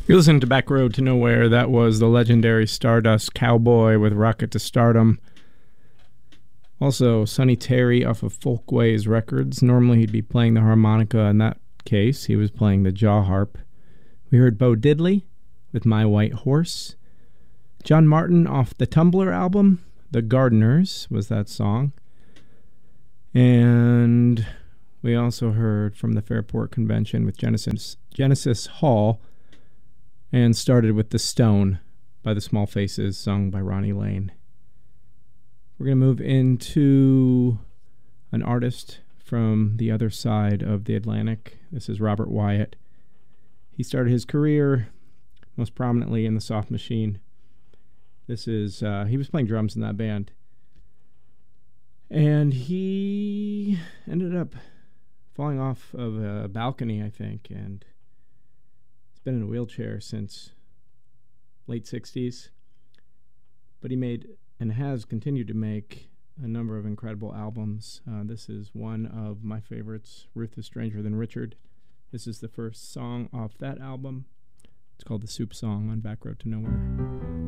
You're listening to Back Road to Nowhere. That was the legendary Stardust Cowboy with Rocket to Stardom. Also, Sonny Terry off of Folkways Records. Normally he'd be playing the harmonica. In that case, he was playing the jaw harp. We heard Bo Diddley with My White Horse. John Martin off the Tumbler album. The Gardeners was that song. And we also heard from the Fairport Convention with Genesis Hall, and started with The Stone by the Small Faces, sung by Ronnie Lane. We're going to move into an artist from the other side of the Atlantic. This is Robert Wyatt. He started his career most prominently in the Soft Machine. This is, he was playing drums in that band. And he ended up falling off of a balcony, I think, and he's been in a wheelchair since late 60s. But he made and has continued to make a number of incredible albums. This is one of my favorites, Ruth is Stranger Than Richard. This is the first song off that album. It's called The Soup Song on Back Road to Nowhere.